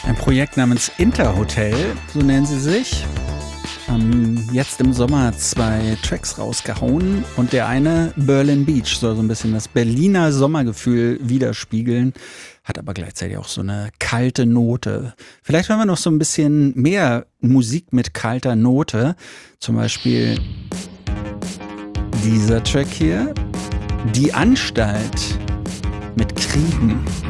Ein Projekt namens Interhotel, so nennen sie sich. Jetzt im Sommer 2 Tracks rausgehauen und der eine, Berlin Beach, soll so ein bisschen das Berliner Sommergefühl widerspiegeln, hat aber gleichzeitig auch so eine kalte Note. Vielleicht hören wir noch so ein bisschen mehr Musik mit kalter Note, zum Beispiel dieser Track hier, Die Anstalt mit Kriegen.